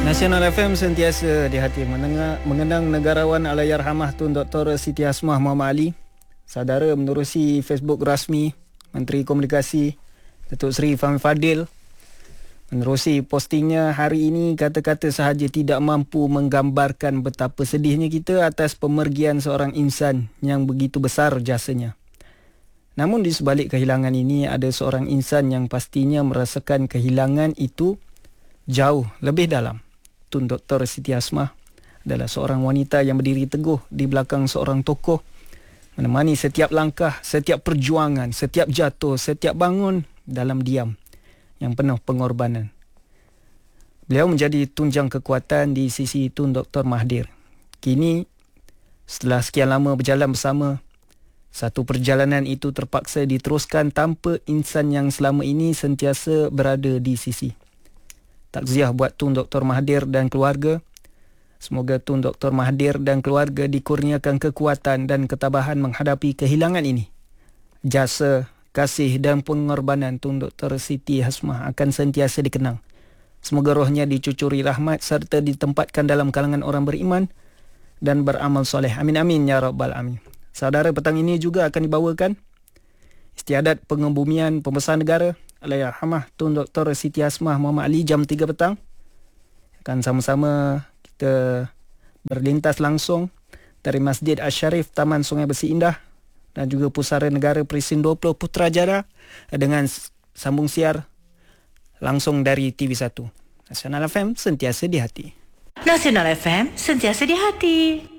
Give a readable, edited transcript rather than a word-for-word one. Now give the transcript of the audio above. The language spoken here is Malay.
Nasional FM sentiasa di hati mengenang negarawan Allahyarhamah Tun Dr. Siti Hasmah Muhammad Ali. Saudara menerusi Facebook rasmi Menteri Komunikasi Datuk Seri Fahmi Fadil menerusi postingnya hari ini, kata-kata sahaja tidak mampu menggambarkan betapa sedihnya kita atas pemergian seorang insan yang begitu besar jasanya. Namun di sebalik kehilangan ini ada seorang insan yang pastinya merasakan kehilangan itu jauh lebih dalam. Tun Dr. Siti Hasmah adalah seorang wanita yang berdiri teguh di belakang seorang tokoh, menemani setiap langkah, setiap perjuangan, setiap jatuh, setiap bangun dalam diam yang penuh pengorbanan. Beliau menjadi tunjang kekuatan di sisi Tun Dr. Mahathir. Kini, setelah sekian lama berjalan bersama, satu perjalanan itu terpaksa diteruskan tanpa insan yang selama ini sentiasa berada di sisi. Takziah buat Tun Dr. Mahathir dan keluarga. Semoga Tun Dr. Mahathir dan keluarga dikurniakan kekuatan dan ketabahan menghadapi kehilangan ini. Jasa, kasih dan pengorbanan Tun Dr. Siti Hasmah akan sentiasa dikenang. Semoga rohnya dicucuri rahmat serta ditempatkan dalam kalangan orang beriman dan beramal soleh. Amin amin ya rabbal alamin. Saudara, petang ini juga akan dibawakan istiadat pengebumian pembesar negara Allahyarhamah Tun Dr. Siti Hasmah Muhammad Ali jam 3 petang. Akan sama-sama kita berlintas langsung dari Masjid Asy-Syarif Taman Sungai Besi Indah dan juga Pusara Negara Presin 20 Putrajaya dengan sambung siar langsung dari TV1. Nasional FM sentiasa di hati. Nasional FM sentiasa di hati.